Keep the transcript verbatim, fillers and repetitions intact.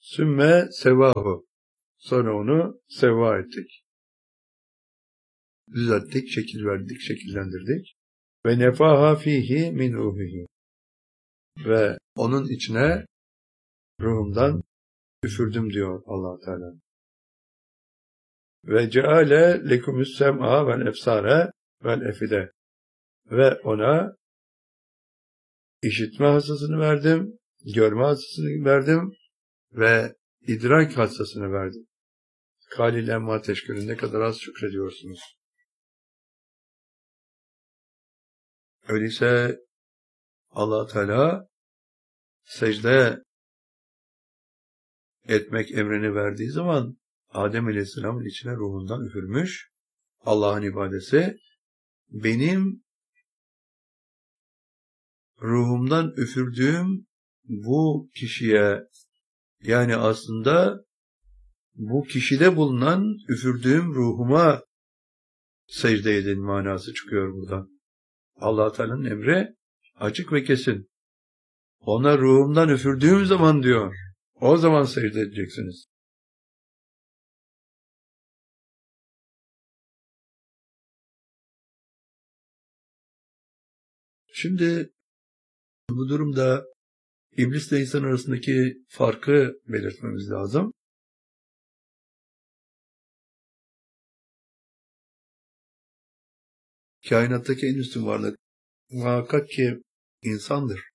Sümme sevahu. Sonra onu seva ettik. Düzelttik, şekil verdik, şekillendirdik. Ve nefaha fihi min ruhihi. Ve onun içine ruhumdan üfürdüm diyor Allah Teala. Ve ceale lekumüs sem'a vel efsare vel efide. Ve ona işitme hassasını verdim, görme hassasını verdim ve idrak hassasını verdim. Kalil emma teşkürün, ne kadar az şükrediyorsunuz. Öyleyse Allah Teala secde etmek emrini verdiği zaman Adem Aleyhisselam'ın içine ruhundan üfürmüş. Allah'ın ibadesi benim ruhumdan üfürdüğüm bu kişiye, yani aslında bu kişide bulunan üfürdüğüm ruhuma secde edin manası çıkıyor buradan. Allah Teala'nın emri açık ve kesin. Ona ruhumdan üfürdüğüm zaman diyor, o zaman secde edeceksiniz. Şimdi bu durumda İblisle insan arasındaki farkı belirtmemiz lazım. Kainattaki en üstün varlık muhakkak ki insandır.